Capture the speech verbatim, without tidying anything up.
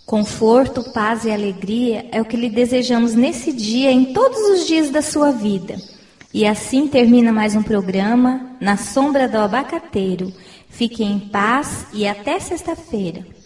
Conforto, paz e alegria é o que lhe desejamos nesse dia e em todos os dias da sua vida. E assim termina mais um programa Na Sombra do Abacateiro. Fiquem em paz e até sexta-feira.